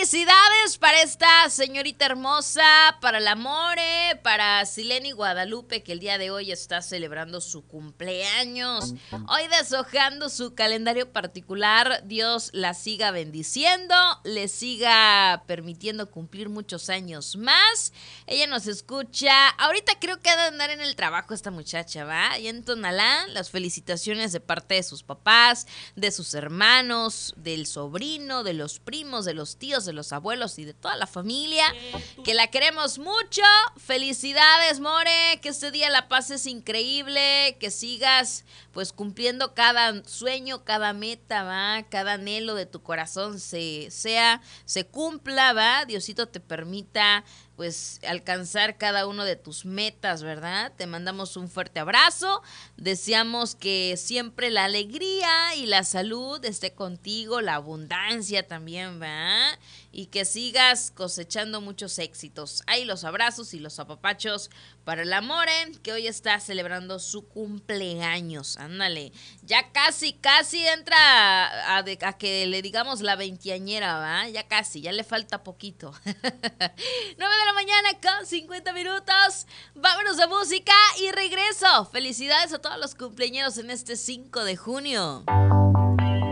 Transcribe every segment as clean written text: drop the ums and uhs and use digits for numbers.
Felicidades para esta señorita hermosa, para la More, para Sileni Guadalupe, que el día de hoy está celebrando su cumpleaños. Hoy deshojando su calendario particular, Dios la siga bendiciendo, le siga permitiendo cumplir muchos años más. Ella nos escucha, ahorita creo que ha de andar en el trabajo esta muchacha, ¿va? Y en Tonalá, las felicitaciones de parte de sus papás, de sus hermanos, del sobrino, de los primos, de los tíos, de los abuelos y de toda la familia, que la queremos mucho. Felicidades, More, que este día la pases increíble, que sigas pues cumpliendo cada sueño, cada meta, va, cada anhelo de tu corazón se cumpla, va, Diosito te permita pues alcanzar cada uno de tus metas, ¿verdad? Te mandamos un fuerte abrazo, deseamos que siempre la alegría y la salud esté contigo, la abundancia también, ¿va? Y que sigas cosechando muchos éxitos. Ahí los abrazos y los apapachos para el Amore, que hoy está celebrando su cumpleaños. Ándale, ya casi entra a que le digamos la veinteañera, ¿va? Ya casi, ya le falta poquito. 9 de la mañana con 50 minutos. Vámonos de música y regreso. Felicidades a todos los cumpleañeros en este 5 de junio.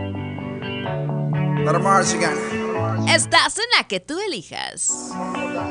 Estás en la que tú elijas.